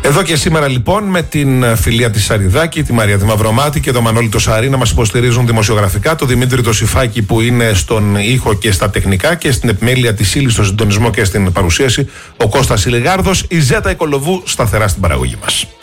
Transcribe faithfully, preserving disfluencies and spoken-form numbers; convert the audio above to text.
Εδώ και σήμερα λοιπόν με την Φιλία τη Σαριδάκη, τη Μαρία τη Μαυρομάτη και τον Μανώλη το Σαρή να μας υποστηρίζουν δημοσιογραφικά, το Δημήτρη το Σιφάκη που είναι στον ήχο και στα τεχνικά και στην επιμέλεια της ύλης, στο συντονισμό και στην παρουσίαση, ο Κώστας Ηλιγάρδος, η Ζέτα Οικολοβού σταθερά στην παραγωγή μας.